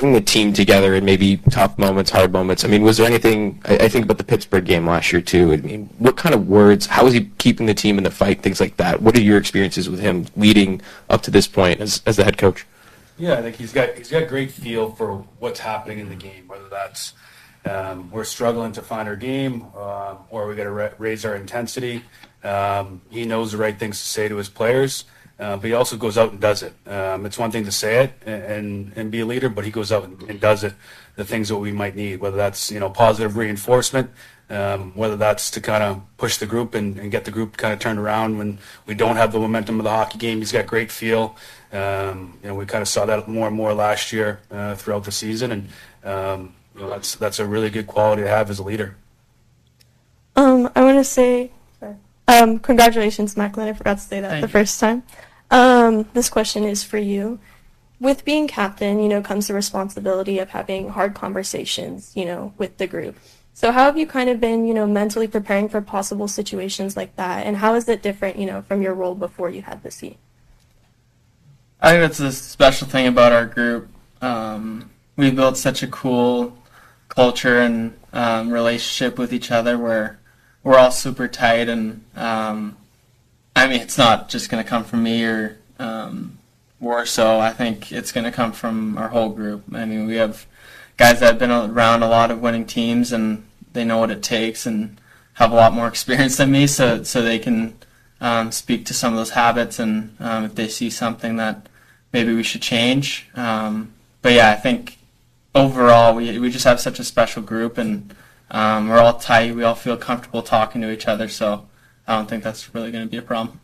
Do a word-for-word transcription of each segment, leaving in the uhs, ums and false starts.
bringing the team together in maybe tough moments, hard moments. I mean, was there anything, I, I think about the Pittsburgh game last year too. I mean, what kind of words, how is he keeping the team in the fight, things like that? What are your experiences with him leading up to this point as, as the head coach? Yeah, I think he's got he's got great feel for what's happening in the game, whether that's um, we're struggling to find our game uh, or we got to ra- raise our intensity. Um, he knows the right things to say to his players. Uh, but he also goes out and does it. Um, it's one thing to say it and, and, and be a leader, but he goes out and, and does it, the things that we might need, whether that's, you know, positive reinforcement, um, whether that's to kind of push the group and, and get the group kind of turned around when we don't have the momentum of the hockey game. He's got great feel. Um, you know, we kind of saw that more and more last year uh, throughout the season, and um, you know, that's that's a really good quality to have as a leader. Um, I want to say, sorry. Um, congratulations, Macklin. I forgot to say that Thank the you. first time. Um, this question is for you. With being captain, you know, comes the responsibility of having hard conversations, you know, with the group. So how have you kind of been, you know, mentally preparing for possible situations like that? And how is it different, you know, from your role before you had the seat? I think that's the special thing about our group. Um, we built such a cool culture and um, relationship with each other where we're all super tight, and um, I mean, it's not just going to come from me or um, Warsaw. I think it's going to come from our whole group. I mean, we have guys that have been around a lot of winning teams, and they know what it takes and have a lot more experience than me, so so they can um, speak to some of those habits, and um, if they see something that maybe we should change. Um, but yeah, I think overall we we just have such a special group, and um, we're all tight. We all feel comfortable talking to each other, so I don't think that's really going to be a problem.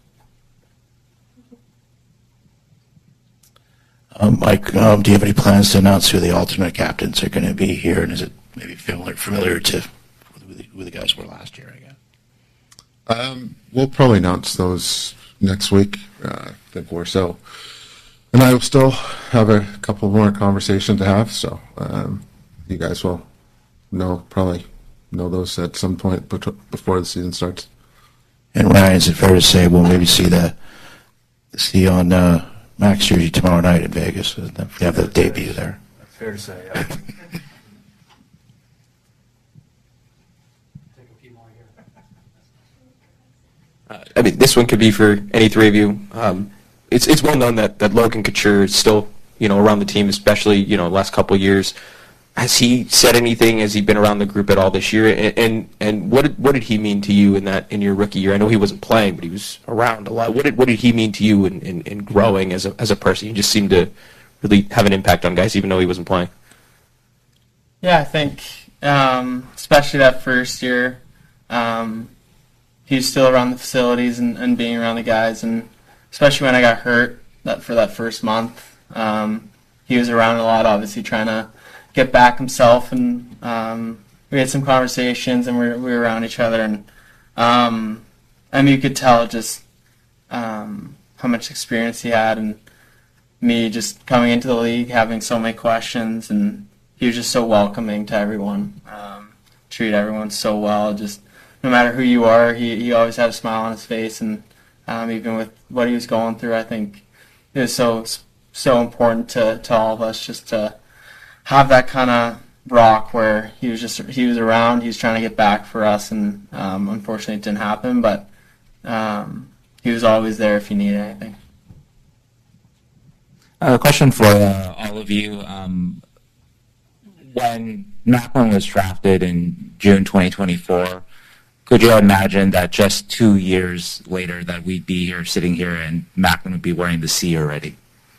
Um, Mike, um, do you have any plans to announce who the alternate captains are going to be here, and is it maybe familiar, familiar to who the, who the guys were last year, I guess? Um, we'll probably announce those next week, uh, I think or so. And I will still have a couple more conversations to have, so um, you guys will know, probably know those at some point before the season starts. And Ryan, is it fair to say we'll maybe see the see on uh, Max jersey tomorrow night in Vegas? We have the debut there. Fair to say, yeah. Take a few more here. Uh, I mean, this one could be for any three of you. Um, it's it's well known that, that Logan Couture is still, you know, around the team, especially, you know, the last couple of years. Has he said anything? Has he been around the group at all this year? And and, and what did what did he mean to you in that in your rookie year? I know he wasn't playing, but he was around a lot. What did what did he mean to you in, in, in growing as a as a person? He just seemed to really have an impact on guys, even though he wasn't playing. Yeah, I think um, especially that first year, um, he was still around the facilities and, and being around the guys, and especially when I got hurt that for that first month, um, he was around a lot, obviously trying to get back himself, and um, we had some conversations, and we were, we were around each other, and um, I mean, you could tell just um, how much experience he had, and me just coming into the league, having so many questions, and he was just so welcoming to everyone, um, treat everyone so well, just no matter who you are, he, he always had a smile on his face, and um, even with what he was going through, I think it was so, so important to, to all of us just to have that kind of rock where he was just he was around, he was trying to get back for us, and um, unfortunately it didn't happen, but um, he was always there if you needed anything. A uh, question for uh, all of you. Um, when Macklin was drafted in June twenty twenty-four, could you imagine that just two years later that we'd be here sitting here and Macklin would be wearing the C already?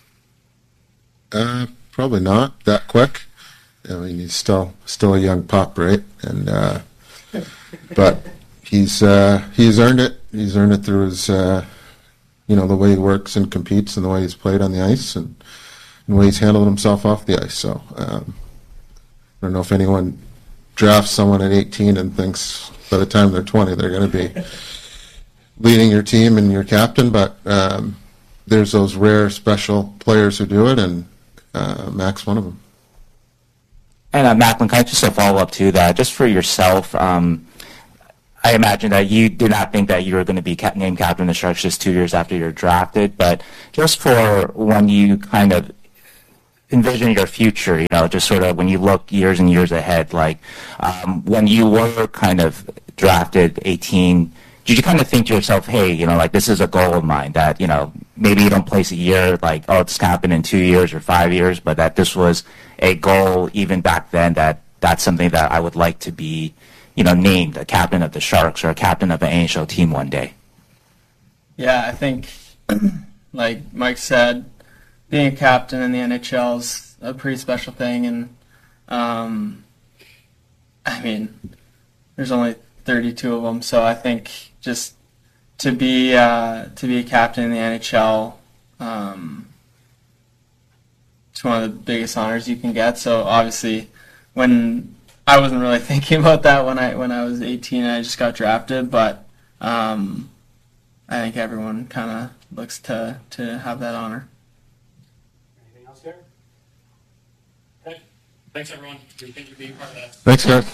Uh. Probably not that quick. I mean, he's still still a young pup, right? And uh, but he's uh, he's earned it. He's earned it through his, uh, you know, the way he works and competes, and the way he's played on the ice, and, and the way he's handled himself off the ice. So um, I don't know if anyone drafts someone at eighteen and thinks by the time they're twenty they're going to be leading your team and your captain. But um, there's those rare, special players who do it, and Uh, Max, one of them. And uh, Macklin, can I just a follow up to that, just for yourself? Um, I imagine that you did not think that you were going to be cap- named captain of the Sharks just two years after you're drafted, but just for when you kind of envision your future, you know, just sort of when you look years and years ahead, like um, when you were kind of drafted eighteen, did you kind of think to yourself, hey, you know, like this is a goal of mine that, you know, maybe you don't place a year, like, oh, it's going to happen in two years or five years, but that this was a goal even back then, that that's something that I would like to be, you know, named a captain of the Sharks or a captain of an N H L team one day? Yeah, I think, like Mike said, being a captain in the N H L is a pretty special thing, and um, I mean, there's only thirty-two of them, so I think just to be uh, to be a captain in the N H L, um, it's one of the biggest honors you can get. So obviously, when I wasn't really thinking about that when I when I was eighteen, I just got drafted, but um, I think everyone kind of looks to to have that honor. Anything else here? Okay. Thanks, everyone. We thank you for being part of that. Thanks, guys.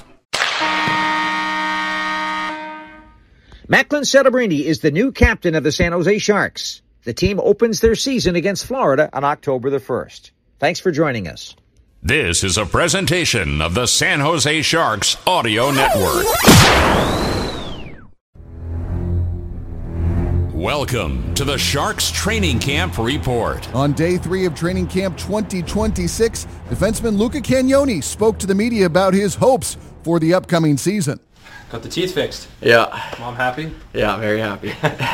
Macklin Celebrini is the new captain of the San Jose Sharks. The team opens their season against Florida on October the first. Thanks for joining us. This is a presentation of the San Jose Sharks Audio Network. Welcome to the Sharks Training Camp Report. On day three of Training Camp twenty twenty-six, defenseman Luca Cagnoni spoke to the media about his hopes for the upcoming season. Got the teeth fixed. Yeah. Mom happy? Yeah, very happy.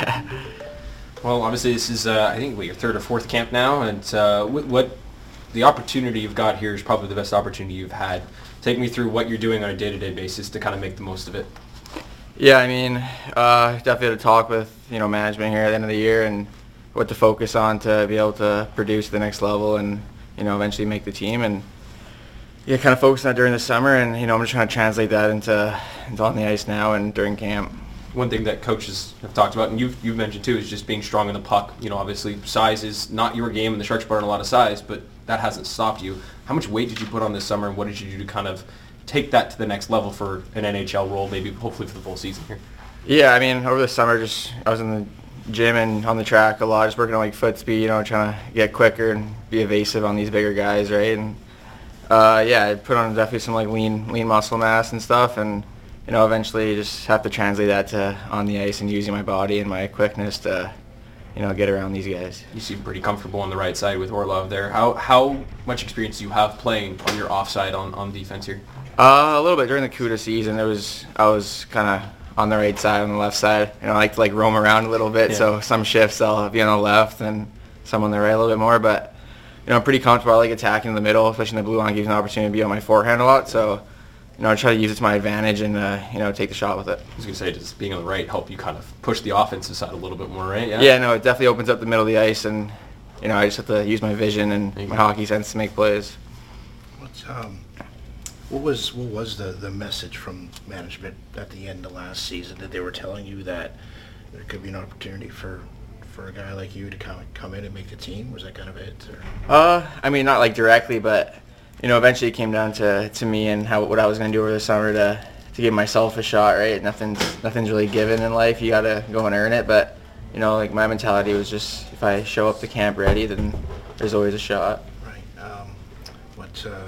Well, obviously this is, uh, I think, what, your third or fourth camp now, and uh, what, what the opportunity you've got here is probably the best opportunity you've had. Take me through what you're doing on a day-to-day basis to kind of make the most of it. Yeah, I mean, uh, definitely had to talk with, you know, management here at the end of the year and what to focus on to be able to produce the next level and, you know, eventually make the team. And yeah, kind of focused on that during the summer, and you know, I'm just trying to translate that into, into on the ice now and during camp. One thing that coaches have talked about, and you've, you've mentioned too, is just being strong in the puck. You know, obviously size is not your game, and the Sharks put on a lot of size, but that hasn't stopped you. How much weight did you put on this summer, and what did you do to kind of take that to the next level for an N H L role, maybe hopefully for the full season here? Yeah, I mean, over the summer, just I was in the gym and on the track a lot, just working on like foot speed, you know, trying to get quicker and be evasive on these bigger guys, right? And Uh, yeah, I put on definitely some like lean, lean muscle mass and stuff, and you know, eventually just have to translate that to on the ice and using my body and my quickness to, you know, get around these guys. You seem pretty comfortable on the right side with Orlov there. How how much experience do you have playing on your offside on, on defense here? Uh, a little bit during the Cuda season. It was I was kind of on the right side, on the left side. You know, I like to like roam around a little bit. Yeah. So some shifts I'll be on the left and some on the right a little bit more, but. You know, I'm pretty comfortable. I like attacking in the middle, especially in the blue line. Gives me an opportunity to be on my forehand a lot. So, you know, I try to use it to my advantage and, uh, you know, take the shot with it. I was going to say, does being on the right help you kind of push the offensive side a little bit more, right? Yeah, yeah no, it definitely opens up the middle of the ice. And, you know, I just have to use my vision and my hockey sense to make plays. What's, um, what was what was the, the message from management at the end of last season that they were telling you that there could be an opportunity for for a guy like you to come come in and make the team? Was that kind of it? Or? Uh, I mean, not like directly, but you know, eventually it came down to, to me and how what I was going to do over the summer to to give myself a shot. Right? Nothing's nothing's really given in life. You got to go and earn it. But you know, like my mentality was just if I show up to camp ready, then there's always a shot. Right. Um, what uh,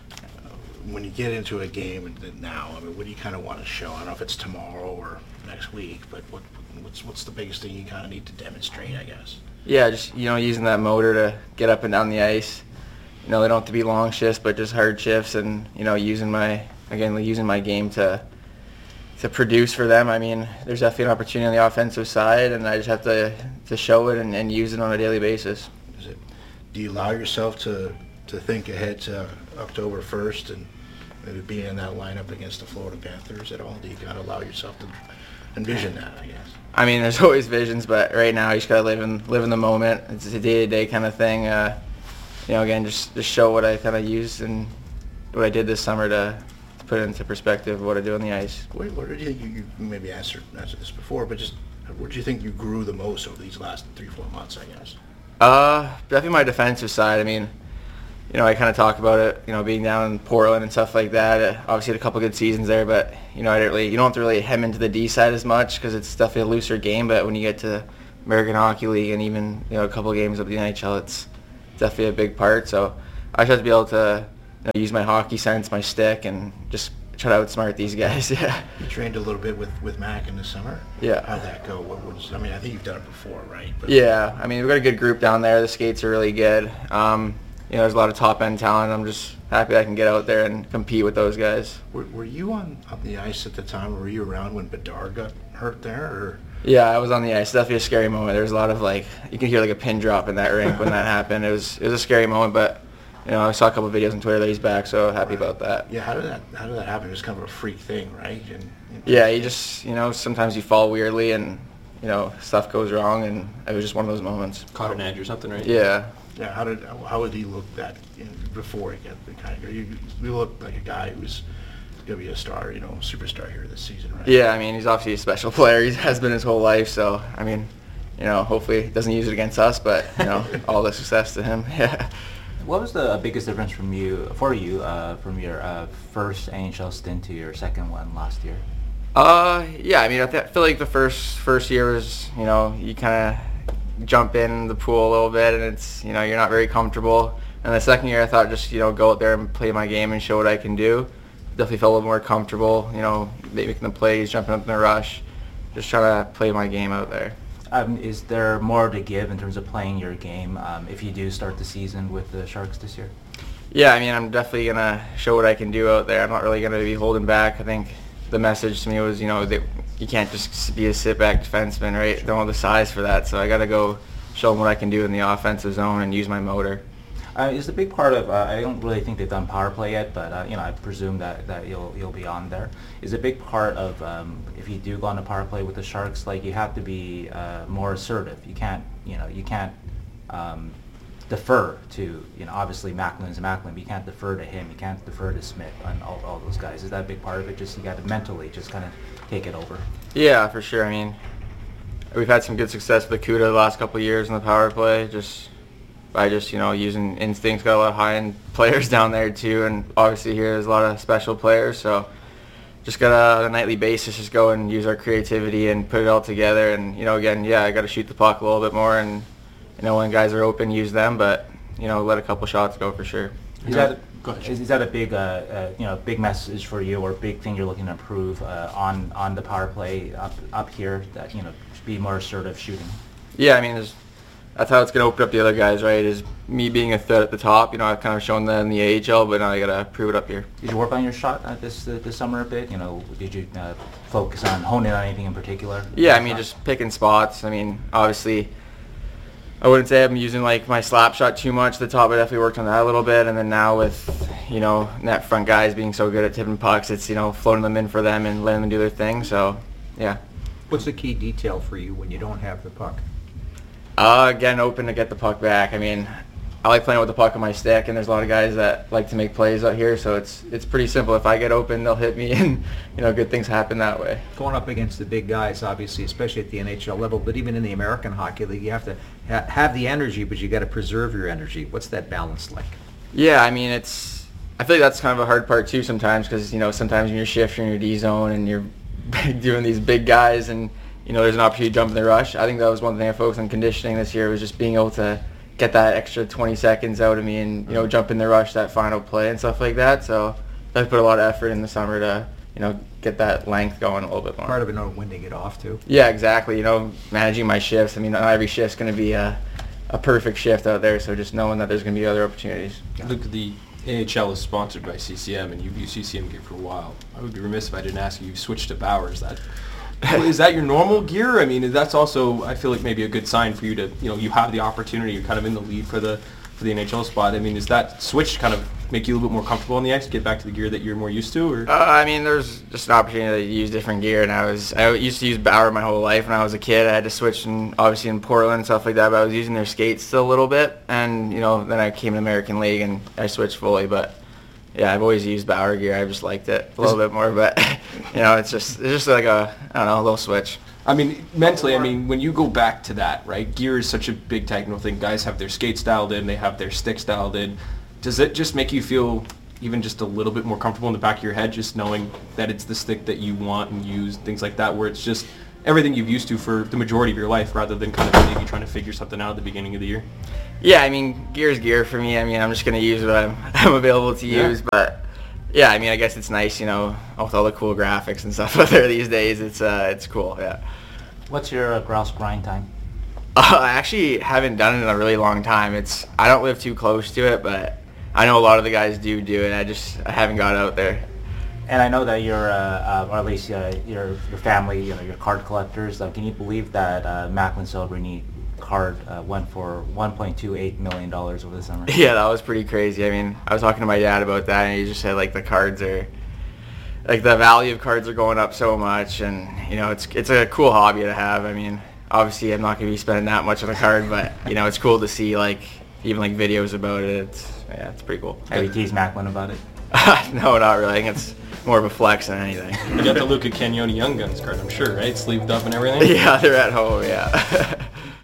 when you get into a game now, I mean, what do you kind of want to show? I don't know if it's tomorrow or next week, but what what's what's the biggest thing you kind of need to demonstrate, I guess? Yeah, just you know, using that motor to get up and down the ice. You know, they don't have to be long shifts, but just hard shifts, and you know, using my again using my game to to produce for them. I mean, there's definitely an opportunity on the offensive side, and I just have to to show it and, and use it on a daily basis. Is it? Do you allow yourself to to think ahead to October first and maybe being in that lineup against the Florida Panthers at all? Do you kind of allow yourself to envision that, I guess? I mean, there's always visions, but right now you just gotta live in live in the moment. It's a day-to-day kind of thing. Uh, you know, again, just just show what I kind of used and what I did this summer to, to put it into perspective of what I do on the ice. Where, where did you think you, you maybe answered answered this before, but just where do you think you grew the most over these last three four months? I guess. Uh, definitely my defensive side. I mean, you know, I kind of talk about it, you know, being down in Portland and stuff like that. Uh, obviously had a couple good seasons there, but, you know, I didn't really, you don't have to really hem into the D side as much because it's definitely a looser game, but when you get to American Hockey League and even, you know, a couple of games of the N H L, it's definitely a big part. So I just have to be able to you know, use my hockey sense, my stick, and just try to outsmart these guys. Yeah. You trained a little bit with, with Mac in the summer. Yeah. How'd that go? What was? I mean, I think you've done it before, right? But yeah. I mean, we've got a good group down there. The skates are really good. Um, you know, there's a lot of top end talent. I'm just happy I can get out there and compete with those guys. Were, were you on, on the ice at the time? Were you around when Bedard got hurt there? Or? Yeah, I was on the ice. Definitely a scary moment. There was a lot of like, you can hear like a pin drop in that rink when that happened. It was it was a scary moment, but you know, I saw a couple of videos on Twitter that he's back, so happy Right. about that. Yeah, how did that how did that happen? It was kind of a freak thing, right? And, and Yeah, you just, you know, sometimes you fall weirdly and, you know, stuff goes wrong, and it was just one of those moments. Caught an edge or something, right? Yeah. Yeah, how did how would he look that in, before he got the kind of you, you look like a guy who's gonna be a star, you know, superstar here this season, right? Yeah, I mean, he's obviously a special player. He has been his whole life, so, I mean, you know, hopefully he doesn't use it against us, but, you know, all the success to him. Yeah. What was the biggest difference from you for you uh, from your uh, first N H L stint to your second one last year? Uh, yeah, I mean, I, th- I feel like the first first year was, you know, you kind of jump in the pool a little bit, and it's, you know, you're not very comfortable. And the second year, I thought just, you know, go out there and play my game and show what I can do. Definitely felt a little more comfortable, you know, making the plays, jumping up in the rush, just trying to play my game out there. Um, is there more to give in terms of playing your game um, if you do start the season with the Sharks this year? Yeah, I mean, I'm definitely going to show what I can do out there. I'm not really going to be holding back. I think the message to me was, you know, that you can't just be a sit-back defenseman, right? Don't have the size for that, so I got to go show them what I can do in the offensive zone and use my motor. Uh, is the big part of uh, I don't really think they've done power play yet, but uh, you know I presume that, that you'll you'll be on there. Is a big part of um, if you do go on a power play with the Sharks, like you have to be uh, more assertive. You can't you know you can't um, defer to you know obviously Macklin's Macklin, but you can't defer to him. You can't defer to Smith and all, all those guys. Is that a big part of it? Just you got to mentally just kind of take it over. Yeah, for sure. I mean, we've had some good success with Akuta the last couple of years in the power play. Just by just, you know, using instincts. Got a lot of high-end players down there, too, and obviously here there's a lot of special players, so just got to, on a nightly basis, just go and use our creativity and put it all together. And, you know, again, yeah, I got to shoot the puck a little bit more, and, you know, when guys are open, use them, but, you know, let a couple shots go for sure. Is that, is, is that a big, uh, uh, you know, big message for you, or a big thing you're looking to improve uh, on on the power play up up here? That you know, be more assertive shooting. Yeah, I mean, there's, that's how it's going to open up the other guys, right, is me being a threat at the top. You know, I've kind of shown that in the A H L, but now I got to prove it up here. Did you work on your shot uh, this uh, this summer a bit? You know, did you uh, focus on honing on anything in particular? Yeah, I mean, just picking spots. I mean, obviously, I wouldn't say I'm using, like, my slap shot too much at the top. I definitely worked on that a little bit. And then now with, you know, net front guys being so good at tipping pucks, it's, you know, floating them in for them and letting them do their thing. So, yeah. What's the key detail for you when you don't have the puck? Uh, getting open to get the puck back. I mean, I like playing with the puck on my stick, and there's a lot of guys that like to make plays out here, so it's it's pretty simple. If I get open, they'll hit me, and, you know, good things happen that way. Going up against the big guys, obviously, especially at the N H L level, but even in the American Hockey League, you have to ha- have the energy, but you got to preserve your energy. What's that balance like? Yeah, I mean, it's, I feel like that's kind of a hard part too sometimes, because, you know, sometimes when you're shifting your D zone and you're doing these big guys and, you know, there's an opportunity to jump in the rush. I think that was one thing I focused on conditioning this year, was just being able to get that extra twenty seconds out of me and, you know, jump in the rush, that final play and stuff like that. So I put a lot of effort in the summer to, you know, get that length going a little bit more. Part of it, knowing when to get off too. Yeah, exactly. You know, managing my shifts. I mean, not every shift's going to be a, a perfect shift out there, so just knowing that there's going to be other opportunities. Look, the A H L is sponsored by C C M, and you've used C C M gear for a while. I would be remiss if I didn't ask you, you switched to Bauer. That is that your normal gear? I mean, that's also, I feel like, maybe a good sign for you to, you know, you have the opportunity, you're kind of in the lead for the for the N H L spot. I mean, does that switch kind of make you a little bit more comfortable on the ice, get back to the gear that you're more used to? Or uh, I mean, there's just an opportunity to use different gear, and I was I used to use Bauer my whole life. When I was a kid, I had to switch, and obviously in Portland and stuff like that, but I was using their skates still a little bit, and, you know, then I came to American League and I switched fully, but yeah, I've always used Bauer gear. I just liked it a little bit more, but, you know, it's just it's just like a, I don't know, a little switch. I mean, mentally, I mean, when you go back to that, right, gear is such a big technical thing. Guys have their skates dialed in, they have their sticks dialed in. Does it just make you feel even just a little bit more comfortable in the back of your head, just knowing that it's the stick that you want and use, things like that, where it's just everything you've used to for the majority of your life, rather than kind of maybe trying to figure something out at the beginning of the year? Yeah, I mean, gear's gear for me. I mean, I'm just going to use what I'm, I'm available to Yeah. use. But, yeah, I mean, I guess it's nice, you know, with all the cool graphics and stuff out there these days. It's uh, it's cool, yeah. What's your uh, grouse grind time? Uh, I actually haven't done it in a really long time. It's I don't live too close to it, but I know a lot of the guys do do it. I just I haven't got out there. And I know that you're, uh, uh, or at least uh, your your family, you know, your card collectors. Uh, can you believe that uh, Macklin Celebrini card uh, went for one point two eight million dollars over the summer? Yeah, that was pretty crazy. I mean, I was talking to my dad about that, and he just said like the cards are, like the value of cards are going up so much, and you know, it's it's a cool hobby to have. I mean, obviously, I'm not going to be spending that much on a card, but you know, it's cool to see like even like videos about it. It's yeah, it's pretty cool. Have you teased Macklin about it? No, not really. I think it's more of a flex than anything. You got the Luca Cagnoni Young Guns card, I'm sure, right? Sleeved up and everything? Yeah, they're at home, yeah.